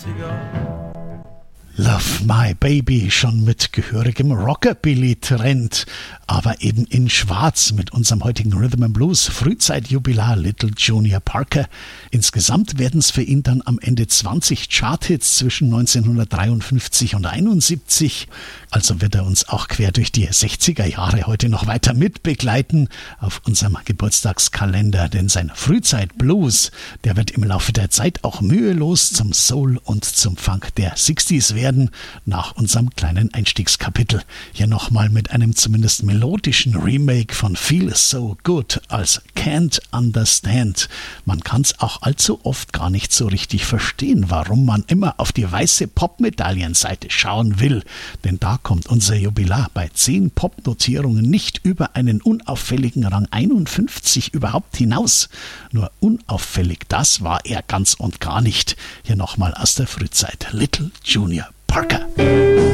Love My Baby, schon mit gehörigem Rockabilly-Trend, aber eben in schwarz mit unserem heutigen Rhythm and Blues Frühzeitjubilar Little Junior Parker. Insgesamt werden es für ihn dann am Ende 20 Charthits zwischen 1953 und 71. Also wird er uns auch quer durch die 60er Jahre heute noch weiter mitbegleiten auf unserem Geburtstagskalender, denn sein Frühzeit-Blues, der wird im Laufe der Zeit auch mühelos zum Soul und zum Funk der 60s werden, nach unserem kleinen Einstiegskapitel. Hier nochmal mit einem zumindest melodischen Remake von Feel So Good als Can't Understand. Man kann es auch allzu oft gar nicht so richtig verstehen, warum man immer auf die weiße Pop-Medaillenseite schauen will, denn da kommt unser Jubilar bei 10 Pop-Notierungen nicht über einen unauffälligen Rang 51 überhaupt hinaus. Nur unauffällig, das war er ganz und gar nicht. Hier nochmal aus der Frühzeit. Little Junior